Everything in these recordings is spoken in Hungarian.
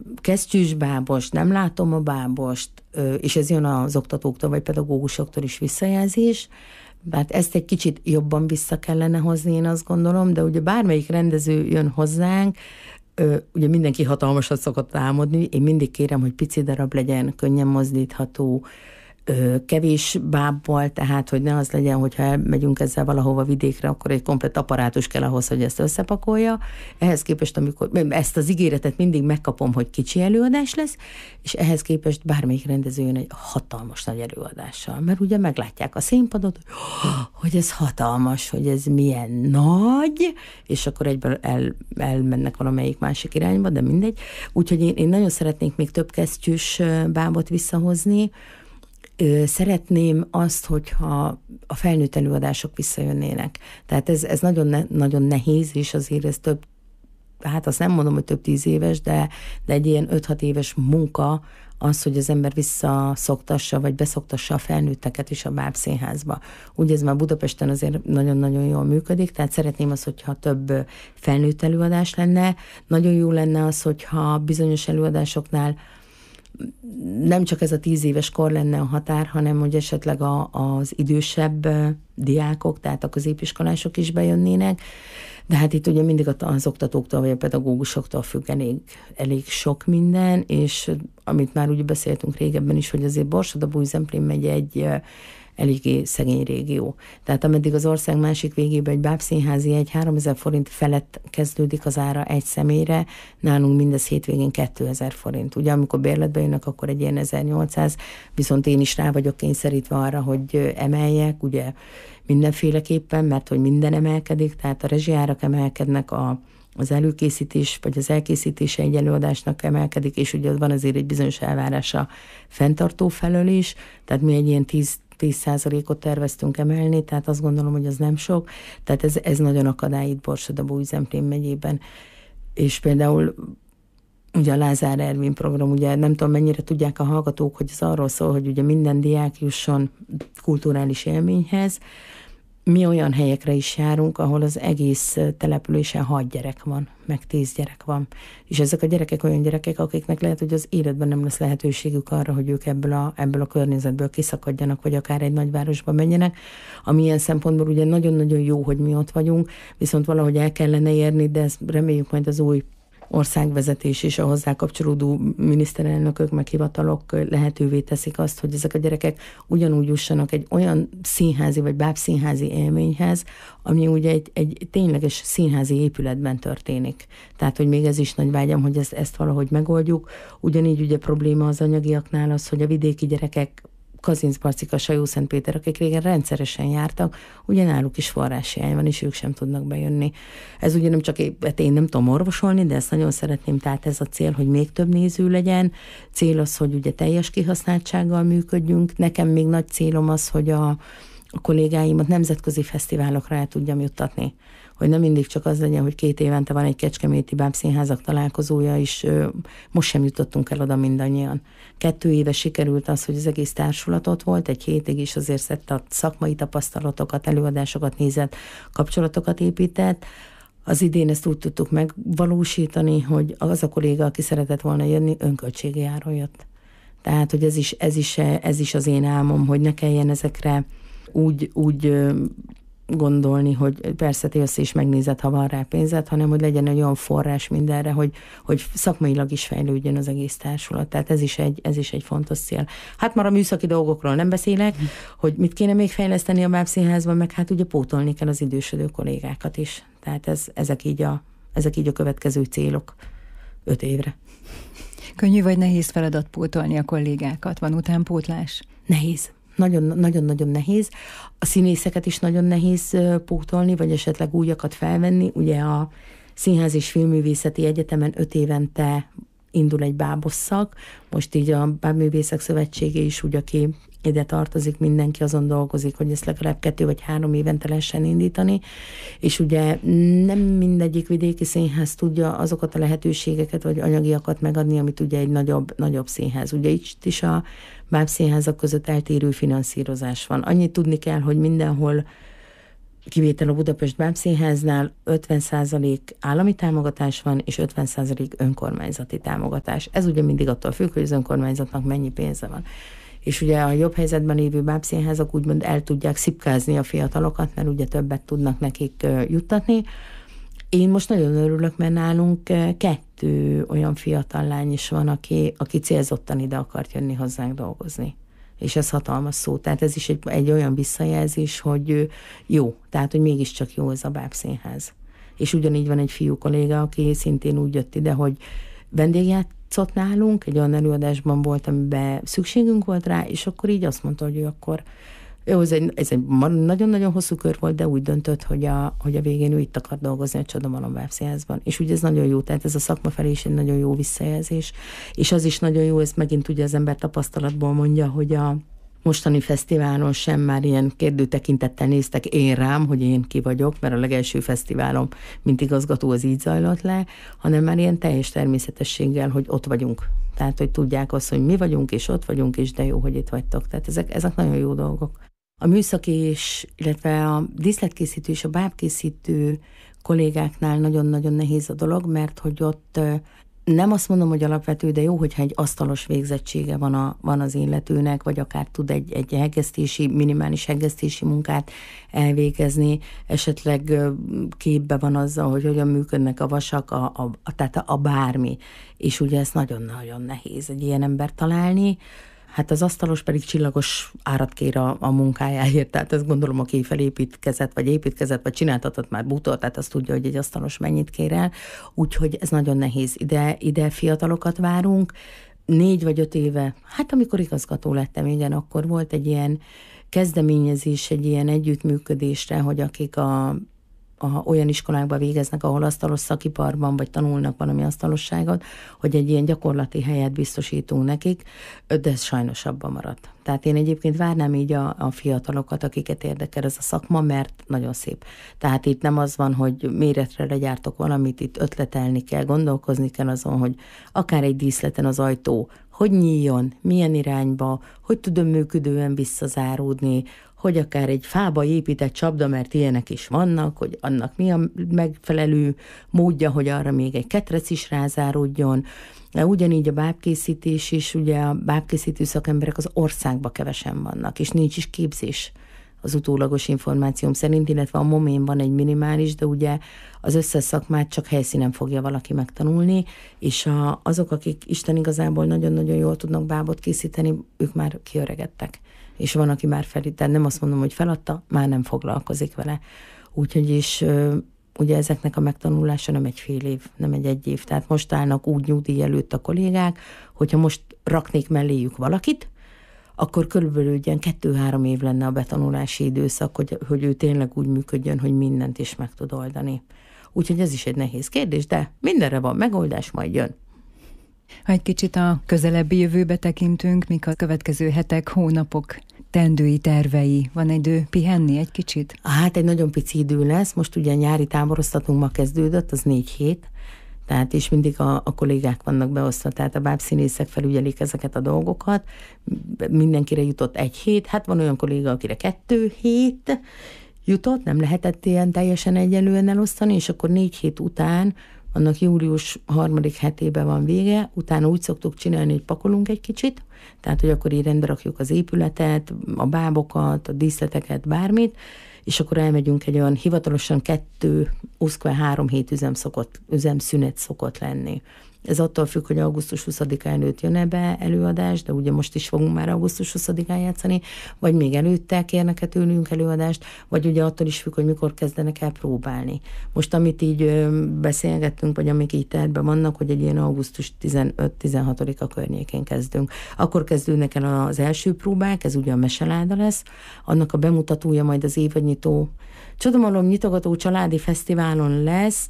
kesztyűs bábos, nem látom a bábost, és ez jön az oktatóktól vagy pedagógusoktól is visszajelzés, hát ezt egy kicsit jobban vissza kellene hozni, én azt gondolom, de ugye bármelyik rendező jön hozzánk, ugye mindenki hatalmasat szokott álmodni, én mindig kérem, hogy pici darab legyen, könnyen mozdítható, kevés bábbal, tehát, hogy ne az legyen, hogyha elmegyünk ezzel valahova vidékre, akkor egy komplett apparátus kell ahhoz, hogy ezt összepakolja. Ehhez képest, amikor ezt az ígéretet mindig megkapom, hogy kicsi előadás lesz, és ehhez képest bármelyik rendező jön egy hatalmas nagy előadással, mert ugye meglátják a színpadot, hogy ez hatalmas, hogy ez milyen nagy, és akkor egyből elmennek valamelyik másik irányba, de mindegy. Úgyhogy én nagyon szeretnék még több kesztyűs bábot visszahozni. Szeretném azt, hogyha a felnőtt előadások visszajönnének. Tehát ez nagyon, nagyon nehéz, és azért ez több, hát azt nem mondom, hogy több 10 éves, de egy ilyen 5-6 éves munka az, hogy az ember visszaszoktassa, vagy beszoktassa a felnőtteket is a bábszínházba. Ugye ez már Budapesten azért nagyon-nagyon jól működik, tehát szeretném azt, hogyha több felnőtt előadás lenne. Nagyon jó lenne az, hogyha bizonyos előadásoknál nem csak ez a 10 éves kor lenne a határ, hanem hogy esetleg az idősebb diákok, tehát a középiskolások is bejönnének, de hát itt ugye mindig az oktatóktól vagy a pedagógusoktól függ elég sok minden, és amit már úgy beszéltünk régebben is, hogy azért Borsod-Abaúj-Zemplén megye egy eléggé szegény régió. Tehát ameddig az ország másik végében egy bábszínházi 3000 forint felett kezdődik az ára egy személyre, nálunk mindez hétvégén 2000 forint. Ugye amikor bérletbe jönnek, akkor egy ilyen 1800, viszont én is rá vagyok kényszerítve arra, hogy emeljek, ugye mindenféleképpen, mert hogy minden emelkedik, tehát a rezsiárak emelkednek, az előkészítés, vagy az elkészítése egy előadásnak emelkedik, és ugye van azért egy bizonyos elvárása fenntartó felől is, tehát mi egy ilyen 10%-ot terveztünk emelni, tehát azt gondolom, hogy az nem sok, tehát ez nagyon akadály itt Borsod-Abaúj-Zemplén megyében. És például ugye a Lázár Ervin program, ugye nem tudom mennyire tudják a hallgatók, hogy ez arról szól, hogy ugye minden diák jusson kulturális élményhez. Mi olyan helyekre is járunk, ahol az egész településen 6 gyerek van, meg 10 gyerek van. És ezek a gyerekek olyan gyerekek, akiknek lehet, hogy az életben nem lesz lehetőségük arra, hogy ők ebből a környezetből kiszakadjanak, vagy akár egy nagyvárosba menjenek. Ami ilyen szempontból ugye nagyon-nagyon jó, hogy mi ott vagyunk, viszont valahogy el kellene érni, de ezt reméljük majd az új országvezetés és a hozzá kapcsolódó miniszterelnökök, meg hivatalok lehetővé teszik azt, hogy ezek a gyerekek ugyanúgy jussanak egy olyan színházi vagy bábszínházi élményhez, ami ugye egy tényleges színházi épületben történik. Tehát, hogy még ez is nagy vágyam, hogy ezt valahogy megoldjuk. Ugyanígy ugye probléma az anyagiaknál az, hogy a vidéki gyerekek, Kazincbarcika, Sajó-Szentpéter, akik régen rendszeresen jártak, ugye náluk is forráshiány van, és ők sem tudnak bejönni. Ez ugye nem csak, én nem tudom orvosolni, de ezt nagyon szeretném, tehát ez a cél, hogy még több néző legyen. Cél az, hogy ugye teljes kihasználtsággal működjünk. Nekem még nagy célom az, hogy a kollégáimat nemzetközi fesztiválokra el tudjam juttatni. Hogy nem mindig csak az legyen, hogy 2 évente van egy kecskeméti bábszínházak találkozója, és most sem jutottunk el oda mindannyian. 2 éve sikerült az, hogy az egész társulat ott volt, egy hétig is azért szedte a szakmai tapasztalatokat, előadásokat nézett, kapcsolatokat épített. Az idén ezt úgy tudtuk megvalósítani, hogy az a kolléga, aki szeretett volna jönni, önköltségi áron jött. Tehát, hogy ez is az én álmom, hogy ne kelljen ezekre úgy gondolni, hogy persze te jössz és megnézed, ha van rá pénzed, hanem hogy legyen egy olyan forrás mindenre, hogy szakmailag is fejlődjön az egész társulat. Tehát ez is egy fontos cél. Hát már a műszaki dolgokról nem beszélek, hogy mit kéne még fejleszteni a bábszínházban, meg hát ugye pótolni kell az idősödő kollégákat is. Tehát ezek így a következő célok 5 évre. Könnyű vagy nehéz feladat pótolni a kollégákat? Van utánpótlás? Nehéz. Nagyon-nagyon nehéz. A színészeket is nagyon nehéz pótolni, vagy esetleg újakat felvenni. Ugye a Színház és Filmművészeti Egyetemen 5 évente indul egy bábos szak. Most így a Bábművészek Szövetsége is úgy, aki ide tartozik, mindenki azon dolgozik, hogy ezt legalább 2 vagy 3 évente lehessen indítani. És ugye nem mindegyik vidéki színház tudja azokat a lehetőségeket vagy anyagiakat megadni, amit ugye egy nagyobb színház. Ugye itt is a bábszínházak között eltérő finanszírozás van. Annyit tudni kell, hogy mindenhol kivétel a Budapest Bábszínháznál 50% állami támogatás van, és 50% önkormányzati támogatás. Ez ugye mindig attól függ, hogy az önkormányzatnak mennyi pénze van. És ugye a jobb helyzetben lévő bábszínházak úgymond el tudják szipkázni a fiatalokat, mert ugye többet tudnak nekik juttatni. Én most nagyon örülök, mert nálunk 2 olyan fiatal lány is van, aki célzottan ide akart jönni hozzánk dolgozni. És ez hatalmas szó. Tehát ez is egy olyan visszajelzés, hogy jó, tehát hogy mégiscsak jó ez a bábszínház. És ugyanígy van egy fiú kolléga, aki szintén úgy jött ide, hogy vendégjátszott nálunk, egy olyan előadásban volt, amiben szükségünk volt rá, és akkor így azt mondta, hogy ő akkor jó, ez egy nagyon-nagyon hosszú kör volt, de úgy döntött, hogy a végén ő itt akar dolgozni a Csodamalom Bábszínházban. És ugye ez nagyon jó, tehát ez a szakma felé is egy nagyon jó visszajelzés. És az is nagyon jó, ez megint ugye az ember tapasztalatból mondja, hogy a mostani fesztiválon sem már ilyen kérdő tekintettel néztek én rám, hogy én ki vagyok, mert a legelső fesztiválom, mint igazgató, az így zajlott le, hanem már ilyen teljes természetességgel, hogy ott vagyunk. Tehát, hogy tudják azt, hogy mi vagyunk, és ott vagyunk, és de jó, hogy itt vagytok. Tehát ezek nagyon jó dolgok. A műszaki illetve a díszletkészítő és a bábkészítő kollégáknál nagyon-nagyon nehéz a dolog, mert hogy ott nem azt mondom, hogy alapvető, de jó, hogyha egy asztalos végzettsége van az illetőnek, vagy akár tud egy minimális hegesztési munkát elvégezni, esetleg képbe van azzal, hogy hogyan működnek a vasak, tehát a bármi. És ugye ez nagyon-nagyon nehéz egy ilyen embert találni. Hát az asztalos pedig csillagos árat kér a munkájáért, tehát ezt gondolom, aki felépítkezett, vagy csináltatott már bútort, tehát azt tudja, hogy egy asztalos mennyit kér el, úgyhogy ez nagyon nehéz. Ide fiatalokat várunk, 4 vagy 5 éve, hát amikor igazgató lettem, igen, akkor volt egy ilyen kezdeményezés, egy ilyen együttműködésre, hogy akik olyan iskolákba végeznek, ahol asztalos szakiparban, vagy tanulnak valami asztalosságot, hogy egy ilyen gyakorlati helyet biztosítunk nekik, de ez sajnos abban maradt. Tehát én egyébként várnám így a fiatalokat, akiket érdekel ez a szakma, mert nagyon szép. Tehát itt nem az van, hogy méretre legyártok valamit, itt ötletelni kell, gondolkozni kell azon, hogy akár egy díszleten az ajtó, hogy nyíljon, milyen irányba, hogy tudom működően visszazáródni, hogy akár egy fába épített csapda, mert ilyenek is vannak, hogy annak mi a megfelelő módja, hogy arra még egy ketrec is rázáródjon. Ugyanígy a bábkészítés is, ugye a bábkészítő szakemberek az országban kevesen vannak, és nincs is képzés az utólagos információm szerint, illetve a momén van egy minimális, de ugye az összes szakmát csak helyszínen fogja valaki megtanulni, és azok, akik Isten igazából nagyon-nagyon jól tudnak bábot készíteni, ők már kiöregedtek. És van, aki már tehát nem azt mondom, hogy feladta, már nem foglalkozik vele. Úgyhogy is ugye ezeknek a megtanulása nem egy fél év, nem egy év. Tehát most állnak úgy nyugdíj előtt a kollégák, hogyha most raknék melléjük valakit, akkor körülbelül ilyen 2-3 év lenne a betanulási időszak, hogy ő tényleg úgy működjön, hogy mindent is meg tud oldani. Úgyhogy ez is egy nehéz kérdés, de mindenre van megoldás, majd jön. Ha egy kicsit a közelebbi jövőbe tekintünk, mik a következő hetek, hónapok teendői, tervei? Van idő pihenni egy kicsit? Hát egy nagyon pici idő lesz. Most ugye nyári táborosztatunk ma kezdődött, az 4 hét. Tehát és mindig a kollégák vannak beosztva, tehát a bábszínészek felügyelik ezeket a dolgokat. Mindenkire jutott 1 hét, hát van olyan kolléga, akire 2 hét jutott, nem lehetett ilyen teljesen egyenlően elosztani, és akkor 4 hét után, annak július 3. hetében van vége, utána úgy szoktuk csinálni, hogy pakolunk egy kicsit, tehát hogy akkor így rendbe rakjuk az épületet, a bábokat, a díszleteket, bármit, és akkor elmegyünk egy olyan hivatalosan 2-3 hét üzemszünet szokott lenni. Ez attól függ, hogy augusztus 20-án előtt jön be előadás, de ugye most is fogunk már augusztus 20-án játszani, vagy még előtte kérnek tőlünk előadást, vagy ugye attól is függ, hogy mikor kezdenek el próbálni. Most amit így beszélgettünk, vagy amik így tervben vannak, hogy egy ilyen augusztus 15-16-a környékén kezdünk. Akkor kezdődnek el az első próbák, ez ugye a Meseláda lesz, annak a bemutatója majd az évadnyitó Csodamalom nyitogató családi fesztiválon lesz,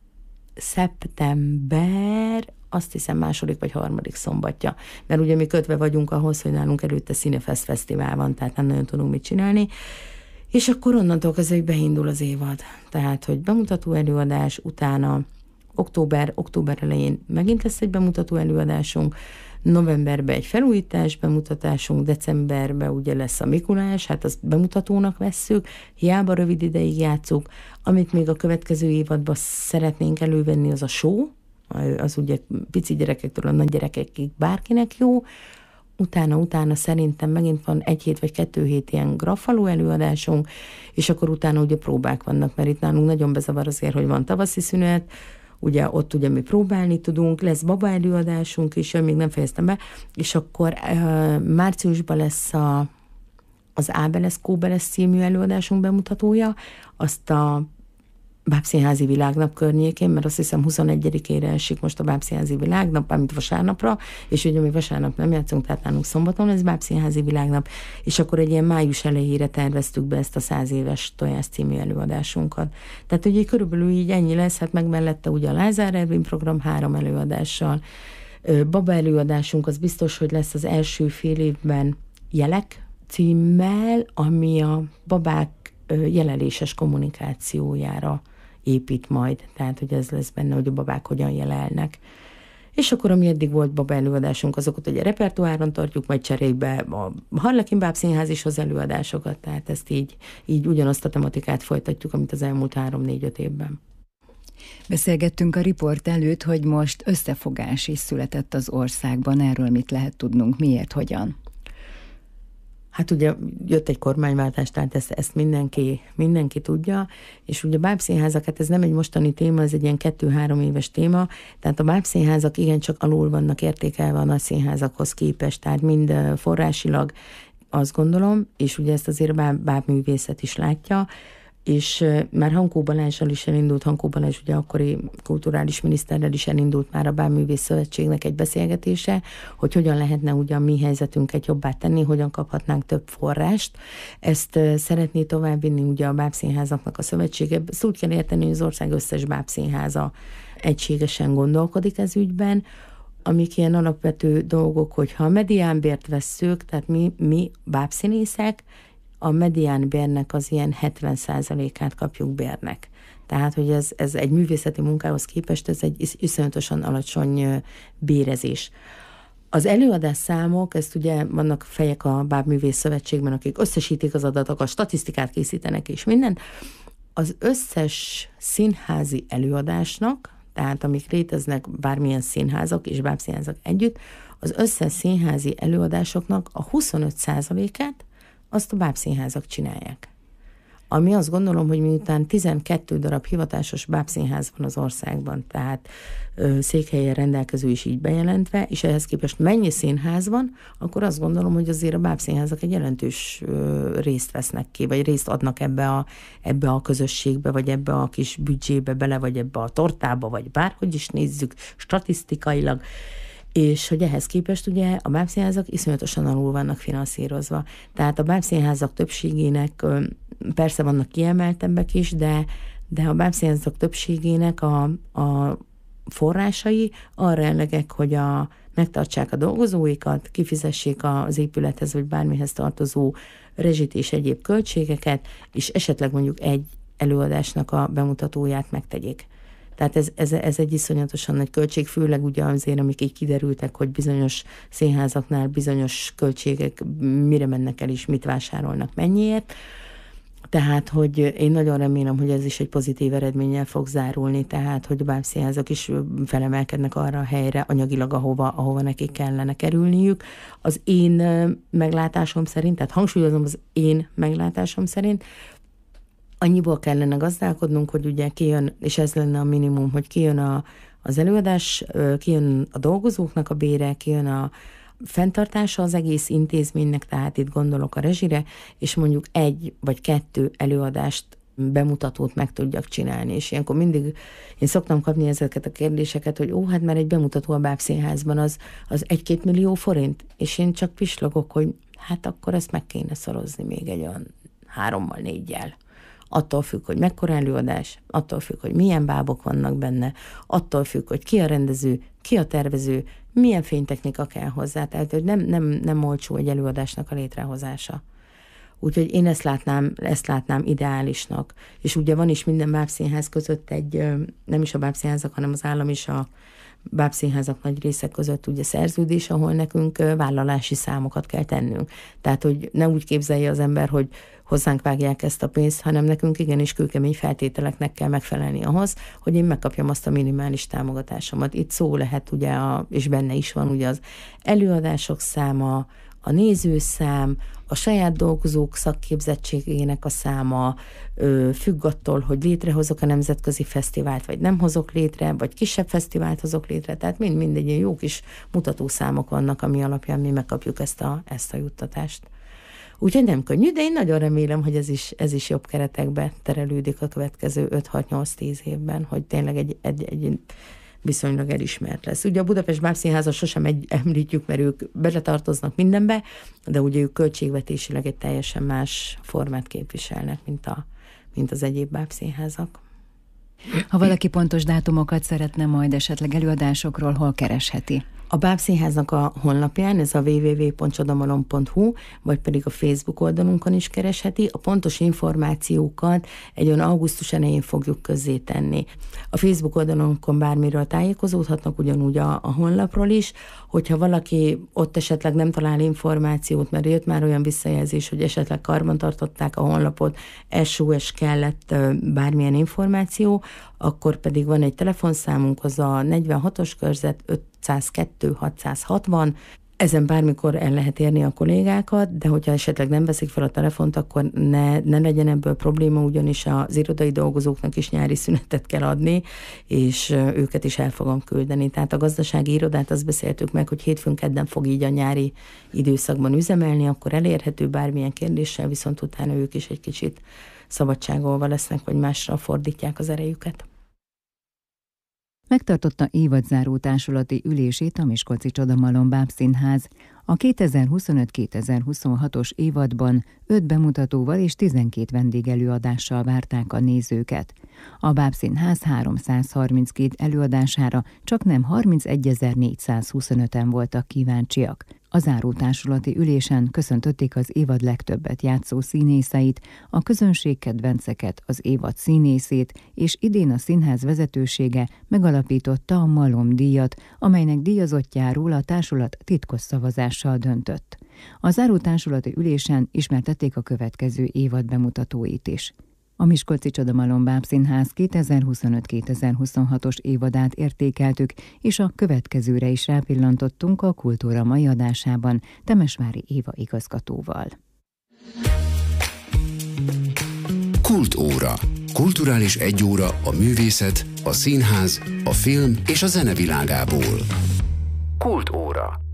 szeptember, azt hiszem 2. vagy 3. szombatja. Mert ugye mi kötve vagyunk ahhoz, hogy nálunk előtte Színefest fesztivál van, tehát nem nagyon tudunk mit csinálni. És akkor onnantól kezdve beindul az évad. Tehát, hogy bemutató előadás, utána október elején megint lesz egy bemutató előadásunk, novemberben egy felújítás bemutatásunk, decemberben ugye lesz a Mikulás, hát azt bemutatónak vesszük, hiába rövid ideig játszunk, amit még a következő évadban szeretnénk elővenni, az a show, az ugye pici gyerekektől a nagy gyerekekig bárkinek jó, utána szerintem megint van 1 hét vagy 2 hét ilyen graffaló előadásunk, és akkor utána ugye próbák vannak, mert itt nálunk nagyon bezavar azért, hogy van tavaszi szünet, ugye ott ugye mi próbálni tudunk, lesz baba előadásunk is, még nem fejeztem be, és akkor márciusban lesz az Ábeles Kóbeles című előadásunk bemutatója, azt a Bábszínházi Világnap környékén, mert azt hiszem 21-ére esik most a Bábszínházi Világnap, mint vasárnapra, és ugye mi vasárnap nem játszunk, tehát nálunk szombaton lesz Bábszínházi Világnap, és akkor egy ilyen május elejére terveztük be ezt a 100 éves Tojás című előadásunkat. Tehát ugye körülbelül így ennyi lesz, hát meg mellette ugye a Lázár Ervin program 3 előadással. Baba előadásunk az biztos, hogy lesz az első fél évben Jelek címmel, ami a babák jeleléses kommunikációjára épít majd, tehát hogy ez lesz benne, hogy a babák hogyan jelelnek. És akkor, ami eddig volt baba előadásunk, azokat ugye repertoáron tartjuk, majd cserébe a Harlekin Bábszínház is az előadásokat, tehát ezt így ugyanazt a tematikát folytatjuk, amit az elmúlt 3-4-5 évben. Beszélgettünk a riport előtt, hogy most összefogás is született az országban, erről mit lehet tudnunk, miért, hogyan? Hát ugye jött egy kormányváltás, tehát ezt mindenki tudja, és ugye a bábszínházak, hát ez nem egy mostani téma, ez egy ilyen 2-3 éves téma, tehát a bábszínházak igencsak alul vannak értékelve a nagy színházakhoz képest, tehát mind forrásilag azt gondolom, és ugye ezt azért a bábművészet is látja, és már Hankó Balázssal is elindult, Hankó Balázs ugye akkori kulturális miniszterrel is elindult már a Bábművész Szövetségnek egy beszélgetése, hogy hogyan lehetne ugye a mi helyzetünket jobbá tenni, hogyan kaphatnánk több forrást. Ezt szeretné továbbvinni ugye a bábszínházaknak a szövetsége. Ezt úgy kell érteni, hogy az ország összes bábszínháza egységesen gondolkodik ez ügyben, amik ilyen alapvető dolgok, hogyha a mediánbért vesszük, tehát mi bábszínészek, a mediánbérnek az ilyen 70%-át kapjuk bérnek. Tehát, hogy ez egy művészeti munkához képest, ez egy iszonyatosan alacsony bérezés. Az előadás számok, ezt ugye vannak fejek a Bábművész Szövetségben, akik összesítik az adatokat, statisztikát készítenek és minden. Az összes színházi előadásnak, tehát amik léteznek bármilyen színházak és bábszínházak együtt, az összes színházi előadásoknak a 25%-át azt a bábszínházak csinálják. Ami azt gondolom, hogy miután 12 darab hivatásos bábszínház van az országban, tehát székhelyen rendelkező is így bejelentve, és ehhez képest mennyi színház van, akkor azt gondolom, hogy azért a bábszínházak egy jelentős részt vesznek ki, vagy részt adnak ebbe a közösségbe, vagy ebbe a kis büdzsébe bele, vagy ebbe a tortába, vagy bárhogy is nézzük statisztikailag, és hogy ehhez képest ugye a bábszínházak iszonyatosan alul vannak finanszírozva. Tehát a bábszínházak többségének, persze vannak kiemeltebbek is, de a bábszínházak többségének a forrásai arra elegek, hogy megtartsák a dolgozóikat, kifizessék az épülethez vagy bármihez tartozó rezsit és egyéb költségeket, és esetleg mondjuk egy előadásnak a bemutatóját megtegyék. Tehát ez egy iszonyatosan nagy költség, főleg ugye azért, amik így kiderültek, hogy bizonyos színházaknál bizonyos költségek mire mennek el és mit vásárolnak mennyiért. Tehát, hogy én nagyon remélem, hogy ez is egy pozitív eredménnyel fog zárulni, tehát, hogy a bábszínházak is felemelkednek arra a helyre anyagilag, ahova nekik kellene kerülniük. Az én meglátásom szerint, tehát hangsúlyozom az én meglátásom szerint, annyiból kellene gazdálkodnunk, hogy ugye kijön, és ez lenne a minimum, hogy kijön az előadás, kijön a dolgozóknak a bére, kijön a fenntartása az egész intézménynek, tehát itt gondolok a rezsire, és mondjuk 1 vagy 2 előadást, bemutatót meg tudjak csinálni. És ilyenkor mindig én szoktam kapni ezeket a kérdéseket, hogy hát már egy bemutató a bábszínházban az 1-2 millió forint, és én csak pislogok, hogy hát akkor ezt meg kéne szorozni még egy olyan 3-4-jel. Attól függ, hogy mekkora előadás, attól függ, hogy milyen bábok vannak benne, attól függ, hogy ki a rendező, ki a tervező, milyen fénytechnika kell hozzá, tehát hogy nem olcsó egy előadásnak a létrehozása. Úgyhogy én ezt látnám ideálisnak. És ugye van is minden bábszínház között egy, nem is a bábszínházak, hanem az állam is a bábszínházak nagy része között ugye szerződés, ahol nekünk vállalási számokat kell tennünk. Tehát, hogy ne úgy képzelje az ember, hogy hozzánk vágják ezt a pénzt, hanem nekünk igenis kőkemény feltételeknek kell megfelelni ahhoz, hogy én megkapjam azt a minimális támogatásomat. Itt szó lehet ugye, és benne is van ugye az előadások száma, a nézőszám, a saját dolgozók szakképzettségének a száma, függ attól, hogy létrehozok a nemzetközi fesztivált, vagy nem hozok létre, vagy kisebb fesztivált hozok létre, tehát mind egy jó kis mutatószámok vannak, ami alapján mi megkapjuk ezt a juttatást. Úgyhogy nem könnyű, de én nagyon remélem, hogy ez is jobb keretekbe terelődik a következő 5-6-8-10 évben, hogy tényleg egy viszonylag elismert lesz. Ugye a Budapest Bábszínházat sosem említjük, mert ők beletartoznak mindenbe, de ugye ők költségvetésileg egy teljesen más formát képviselnek, mint az egyéb bábszínházak. Ha valaki pontos dátumokat szeretne majd esetleg előadásokról, hol keresheti? A Bábszínháznak a honlapján, ez a www.csodamalom.hu, vagy pedig a Facebook oldalunkon is keresheti. A pontos információkat egy olyan augusztus elején fogjuk közzétenni. A Facebook oldalunkon bármiről tájékozódhatnak, ugyanúgy a honlapról is. Hogyha valaki ott esetleg nem talál információt, mert jött már olyan visszajelzés, hogy esetleg karbantartották a honlapot, SOS kellett bármilyen információ, akkor pedig van egy telefonszámunk, az a 46-os körzet 502 660. Ezen bármikor el lehet érni a kollégákat, de hogyha esetleg nem veszik fel a telefont, akkor ne legyen ebből probléma, ugyanis az irodai dolgozóknak is nyári szünetet kell adni, és őket is el fogom küldeni. Tehát a gazdasági irodát azt beszéltük meg, hogy hétfőn-kedden fog így a nyári időszakban üzemelni, akkor elérhető bármilyen kérdéssel, viszont utána ők is egy kicsit szabadságolva lesznek, vagy másra fordítják az erejüket. Megtartotta évadzáró társulati ülését a Miskolci Csodamalom Bábszínház. A 2025-2026-os évadban 5 bemutatóval és 12 vendégelőadással várták a nézőket. A Bábszínház 332 előadására csaknem 31.425-en voltak kíváncsiak. A zárótársulati ülésen köszöntötték az évad legtöbbet játszó színészeit, a közönség kedvenceket, az évad színészét, és idén a színház vezetősége megalapította a Malom díjat, amelynek díjazottjáról a társulat titkos szavazással döntött. A zárótársulati ülésen ismertették a következő évad bemutatóit is. A Miskolci Csodamalom Bábszínház 2025-2026-os évadát értékeltük, és a következőre is rápillantottunk a Kultúra mai adásában Temesvári Éva igazgatóval. Kultóra. Kulturális egyóra a művészet, a színház, a film és a zene világából. Kultóra.